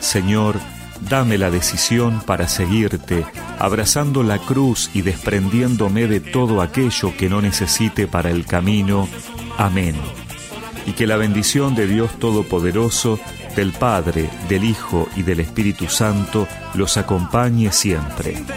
Señor, dame la decisión para seguirte, abrazando la cruz y desprendiéndome de todo aquello que no necesite para el camino. Amén. Y que la bendición de Dios Todopoderoso, del Padre, del Hijo y del Espíritu Santo los acompañe siempre.